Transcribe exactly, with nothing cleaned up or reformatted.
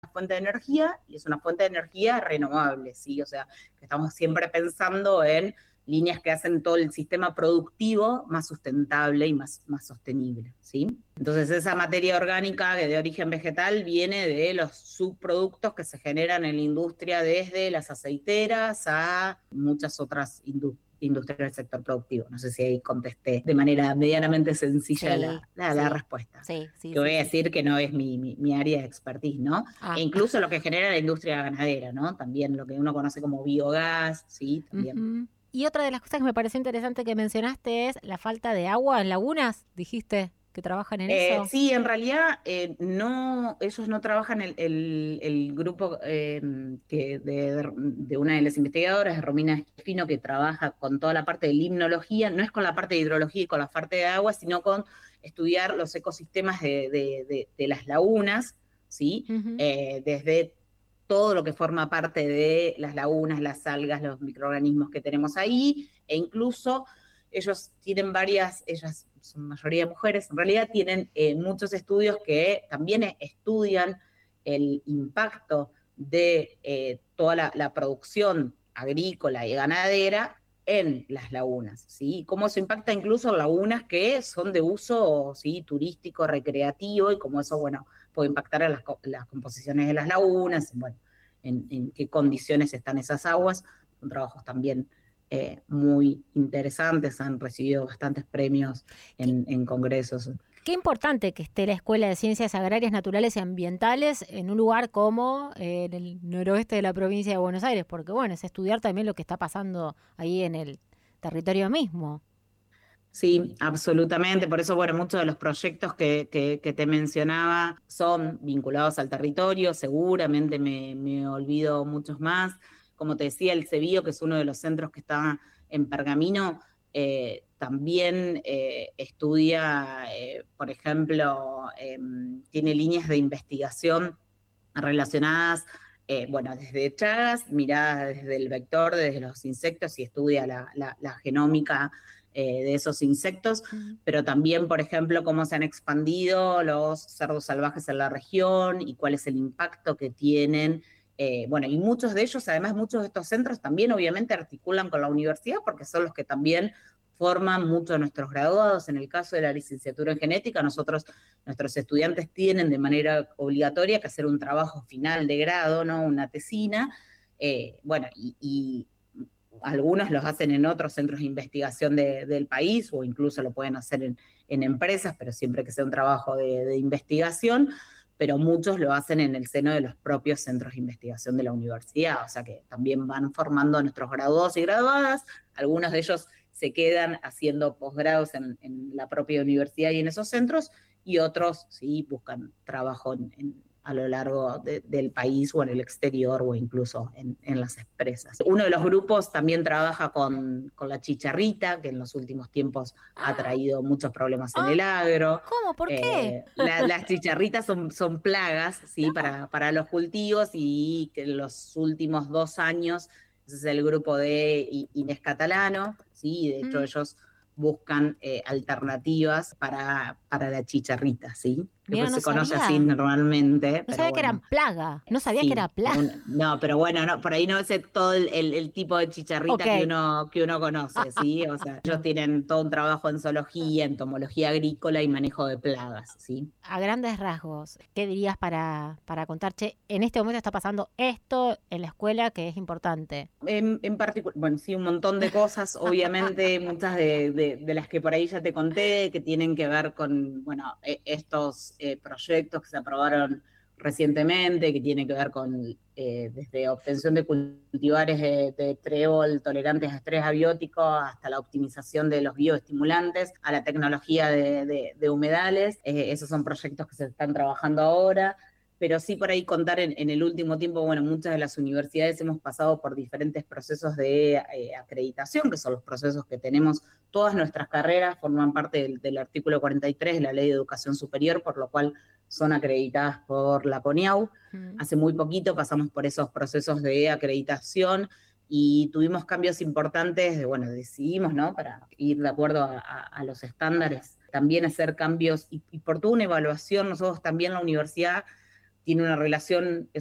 fuente de energía y es una fuente de energía renovable, ¿sí? O sea, que estamos siempre pensando en líneas que hacen todo el sistema productivo más sustentable y más, más sostenible, ¿sí? Entonces esa materia orgánica de origen vegetal viene de los subproductos que se generan en la industria, desde las aceiteras a muchas otras industrias industria del sector productivo. No sé si ahí contesté de manera medianamente sencilla la, Sí, la, la sí, respuesta. sí, sí, Que voy sí, a sí. decir que no es mi, mi, mi área de expertise, ¿no? E Ah, incluso lo que genera la industria ganadera, ¿no? También lo que uno conoce como biogás, sí, también. ujú. Y otra de las cosas que me pareció interesante que mencionaste es la falta de agua en lagunas, dijiste que trabajan en Eh, eso. sí, en realidad eh, no, ellos no trabajan el, el, el grupo eh, que de, de una de las investigadoras, Romina Esquifino, que trabaja con toda la parte de limnología, no es con la parte de hidrología y con la parte de agua, sino con estudiar los ecosistemas de, de, de, de las lagunas, ¿sí? Ujú. Eh, desde todo lo que forma parte de las lagunas, las algas, los microorganismos que tenemos ahí, e incluso ellos tienen varias, ellas son mayoría mujeres, en realidad tienen eh, muchos estudios que también estudian el impacto de eh, toda la, la producción agrícola y ganadera en las lagunas, ¿sí? Cómo eso impacta incluso en lagunas que son de uso, ¿sí?, turístico, recreativo, y cómo eso, bueno, puede impactar en las, las composiciones de las lagunas, bueno, en, en qué condiciones están esas aguas. Son trabajos también eh, muy interesantes, han recibido bastantes premios ¿Qué, en, en congresos. qué importante que esté la Escuela de Ciencias Agrarias, Naturales y Ambientales en un lugar como eh, en el noroeste de la provincia de Buenos Aires, porque bueno, es estudiar también lo que está pasando ahí en el territorio mismo. Sí, absolutamente. Por eso, bueno, muchos de los proyectos que, que, que te mencionaba son vinculados al territorio. Seguramente me, me olvido muchos más. Como te decía, el CEBIO, que es uno de los centros que está en Pergamino, eh, también eh, estudia, eh, por ejemplo, eh, tiene líneas de investigación relacionadas, eh, bueno, desde Chagas, mirada desde el vector, desde los insectos, y estudia la, la, la genómica eh, de esos insectos, Mm. pero también, por ejemplo, cómo se han expandido los cerdos salvajes en la región y cuál es el impacto que tienen. Eh, bueno, y muchos de ellos, además, muchos de estos centros también obviamente articulan con la universidad, porque son los que también forman muchos de nuestros graduados. En el caso de la licenciatura en genética, nosotros, nuestros estudiantes tienen de manera obligatoria que hacer un trabajo final de grado, ¿no? Una tesina. Eh, bueno, y, y algunos los hacen en otros centros de investigación de, del país, o incluso lo pueden hacer en, en empresas, pero siempre que sea un trabajo de, de investigación, pero muchos lo hacen en el seno de los propios centros de investigación de la universidad, o sea que también van formando a nuestros graduados y graduadas. Algunos de ellos se quedan haciendo posgrados en, en la propia universidad y en esos centros, y otros sí buscan trabajo en, en a lo largo de, del país o en el exterior, o incluso en, en las empresas. Uno de los grupos también trabaja con, con la chicharrita, que en los últimos tiempos ha Ah, traído muchos problemas en ah, el agro. ¿cómo? ¿Por qué? Eh, la, las chicharritas son, son plagas, ¿sí?, No. para, para los cultivos, y que en los últimos dos años, ese es el grupo de Inés Catalano, ¿sí? De hecho Mm. ellos buscan eh, alternativas para, para la chicharrita, ¿sí? Que Mira, pues no se conoce así sabía. normalmente, No pero sabía que eran bueno, plaga. No sabía que era sí, plaga. un, no, pero bueno, no, por ahí no es todo el, el, el tipo de chicharrita que Ok. uno, que uno conoce, ¿sí? O sea, ellos tienen todo un trabajo en zoología, en entomología agrícola y manejo de plagas, ¿sí? A grandes rasgos, ¿qué dirías para, para contar, che, en este momento está pasando esto en la escuela que es importante? En, en particular, bueno, sí, un montón de cosas, obviamente, muchas de, de, de las que por ahí ya te conté, que tienen que ver con, bueno, eh, estos eh, proyectos que se aprobaron recientemente, que tienen que ver con eh, desde obtención de cultivares de, de trébol tolerantes a estrés abiótico hasta la optimización de los bioestimulantes, a la tecnología de, de, de humedales. Eh, esos son proyectos que se están trabajando ahora, pero sí por ahí contar en, en el último tiempo, bueno, muchas de las universidades hemos pasado por diferentes procesos de eh, acreditación, que son los procesos que tenemos, todas nuestras carreras forman parte del, del artículo cuarenta y tres de la Ley de Educación Superior, por lo cual son acreditadas por la CONIAU. Mm. Hace muy poquito pasamos por esos procesos de acreditación y tuvimos cambios importantes, de, bueno, decidimos, ¿no?, para ir de acuerdo a, a, a los estándares, también hacer cambios, y, y por toda una evaluación, nosotros también la universidad tiene una relación